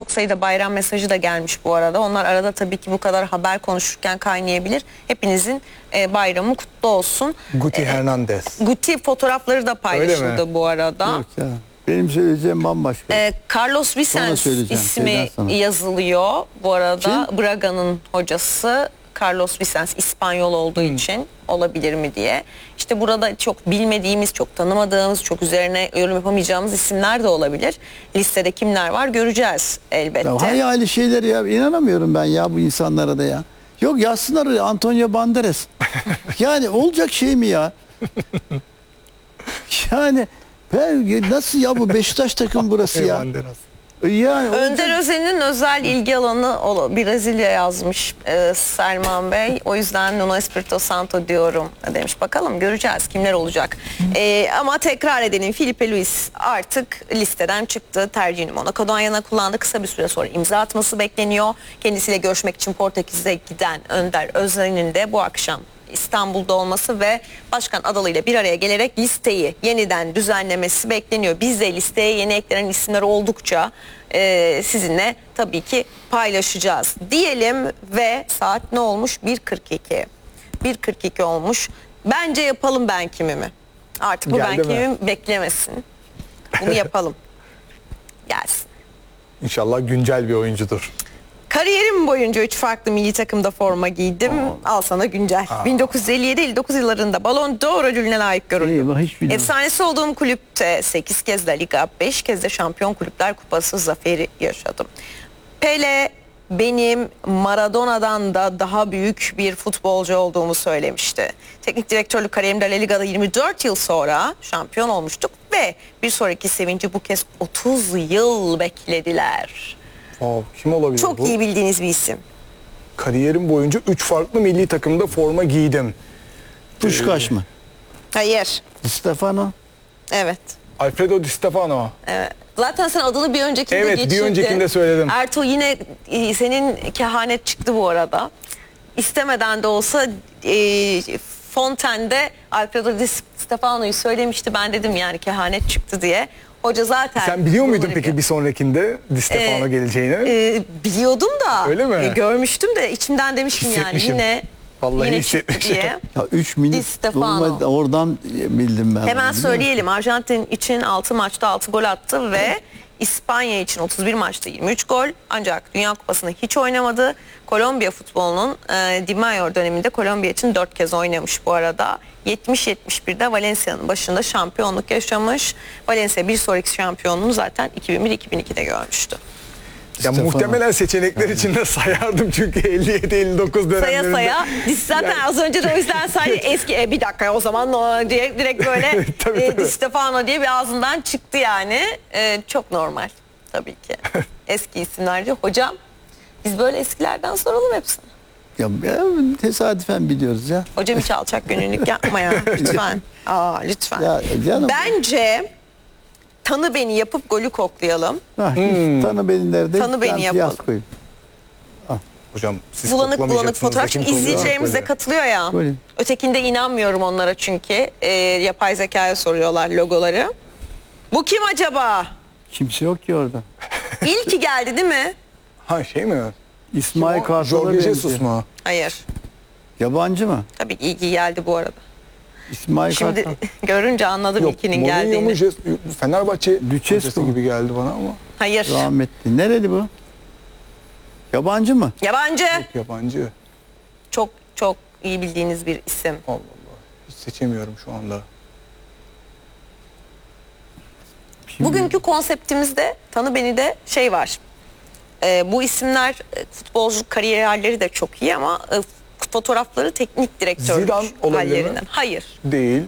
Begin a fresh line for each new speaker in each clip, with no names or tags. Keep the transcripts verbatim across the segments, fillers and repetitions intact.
çok sayıda bayram mesajı da gelmiş bu arada. Onlar arada tabii ki bu kadar haber konuşurken kaynayabilir. Hepinizin e, bayramı kutlu olsun.
Guti
E,
Hernandez.
Guti fotoğrafları da paylaşıldı bu arada.
Yok ya. Benim söyleyeceğim bambaşka.
E, Carlos Vicens ismi yazılıyor bu arada. Kim? Braga'nın hocası. Carlos Vicens İspanyol olduğu hmm. için olabilir mi diye. İşte burada çok bilmediğimiz, çok tanımadığımız, çok üzerine yorum yapamayacağımız isimler de olabilir. Listede kimler var göreceğiz elbette.
Ya hayali şeyler ya, inanamıyorum ben ya bu insanlara da ya. Yok yazsınlar öyle Antonio Banderas. Yani olacak şey mi ya? Yani ben, nasıl ya bu Beşiktaş takım burası ya? Yani
Önder Özen'in özel ilgi alanı Brezilya yazmış e, Selman Bey. O yüzden Nuno Espirito Santo diyorum demiş. Bakalım göreceğiz kimler olacak. E, ama tekrar edelim, Filipe Luis artık listeden çıktı. Tercihini Monaco'dan yana kullandı. Kısa bir süre sonra imza atması bekleniyor. Kendisiyle görüşmek için Portekiz'e giden Önder Özen'in de bu akşam İstanbul'da olması ve Başkan Adalı ile bir araya gelerek listeyi yeniden düzenlemesi bekleniyor. Biz de listeye yeni eklenen isimler oldukça e, sizinle tabii ki paylaşacağız diyelim ve saat ne olmuş? bir kırk iki. bir kırk iki olmuş. Bence yapalım ben kimimi. Artık bu
Geldi
ben
mi?
kimim beklemesin. Bunu yapalım. Gelsin.
İnşallah güncel bir oyuncudur.
Kariyerim boyunca üç farklı milli takımda forma giydim. Aa. Al sana güncel. Aa. bin dokuz yüz elli yedi elli dokuz yıllarında Ballon d'Or ödülüne layık görüldüm.
Eyvah,
efsanesi olduğum kulüpte sekiz kez La Liga, beş kez de Şampiyon Kulüpler Kupası zaferi yaşadım. Pele benim Maradona'dan da daha büyük bir futbolcu olduğumu söylemişti. Teknik direktörlük kariyerimde La Liga'da yirmi dört yıl sonra şampiyon olmuştuk ve bir sonraki sevinci bu kez otuz yıl beklediler.
Aa, kim olabilir
Çok
bu?
iyi bildiğiniz bir isim.
Kariyerim boyunca üç farklı milli takımda forma giydim.
Puskás mı?
Hayır.
Di Stefano?
Evet.
Alfredo Di Stefano.
Evet. Zaten sen adını bir öncekinde
evet,
geçirdin.
Evet, bir öncekinde söyledim.
Ertuğ yine e, senin kehanet çıktı bu arada. İstemeden de olsa e, Fontaine'de Alfredo Di Stefano'yu söylemişti. Ben dedim yani kehanet çıktı diye. Hoca zaten...
Sen biliyor muydun peki bir sonrakinde Di Stefano ee, geleceğini?
E, biliyordum da.
Öyle mi?
E, görmüştüm de içimden demiştim yani yine...
Vallahi
yine
hissetmişim.
Diye.
Ya üç milli oradan bildim ben.
Hemen söyleyelim. Arjantin için altı maçta altı gol attı ve İspanya için otuz bir maçta yirmi üç gol. Ancak Dünya Kupası'nda hiç oynamadı. Kolombiya futbolunun e, Di Mayor döneminde Kolombiya için dört kez oynamış bu arada. yetmiş yetmiş birde Valencia'nın başında şampiyonluk yaşamış. Valencia bir sonraki şampiyonluğunu zaten iki bin bir iki bin ikide görmüştü.
Ya muhtemelen seçenekler içinde sayardım çünkü elli yedi elli dokuz dönemlerinde.
Saya saya. Biz zaten yani... az önce de o yüzden sadece eski e, bir dakika o zaman no, diye direkt böyle
tabii,
e,
tabii.
Di Stefano diye bir ağzından çıktı yani. E, çok normal tabii ki. Eski isimlerce. Hocam biz böyle eskilerden soralım hepsini.
Ya, ya tesadüfen biliyoruz ya.
Hocam hiç alçak gönüllülük yapma ya lütfen. Aa lütfen.
Ya, canım.
Bence tanı beni yapıp golü koklayalım.
Ha, hmm. Tanı beni nerede?
Tanı beni yapalım.
Hocam siz
bulanık bulanık fotoğraf. İzleyicilerimiz de katılıyor ya.
Böyle.
Ötekinde inanmıyorum onlara çünkü. E, yapay zekaya soruyorlar logoları. Bu kim acaba?
Kimse yok ki orada.
İlki geldi değil mi?
Ha şey mi?
İsmail Kartal'a
benziyor. Jesus mu?
Hayır.
Yabancı mı?
Tabii ki ilki geldi bu arada.
İsmail
Şimdi
Kartal.
görünce anladım
yok,
ilkinin geldiğini.
Mu, Fenerbahçe
Lucescu
gibi geldi bana ama.
Hayır.
Rahmetli. Nereli bu? Yabancı mı?
Yabancı.
Yok, yabancı.
Çok çok iyi bildiğiniz bir isim.
Allah Allah. Hiç seçemiyorum şu anda.
Şimdi...
Bugünkü konseptimizde Tanı Beni de şey var. E, bu isimler futbolcu kariyerleri de çok iyi ama e, fotoğrafları teknik direktör hallerinden. Hayır.
Değil.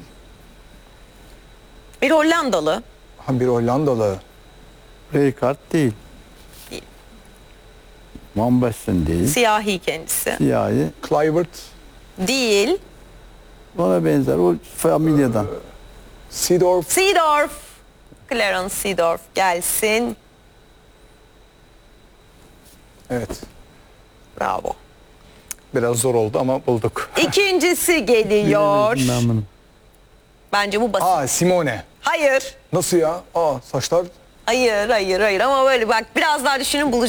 Bir Hollandalı.
Ha, bir Hollandalı.
Rijkaard değil.
Değil.
Van Basten değil.
Siyahi kendisi.
Siyahi.
Kluivert.
Değil.
Ona benzer. O familyadan.
Seedorf.
Seedorf. Clarence Seedorf gelsin.
Evet.
Bravo.
Biraz zor oldu ama bulduk.
İkincisi geliyor.
Ben
Bence bu basit.
Aa, Simone.
Hayır.
Nasıl ya? Aa, saçlar.
Hayır, hayır, hayır ama böyle bak biraz daha düşünün bulacağım.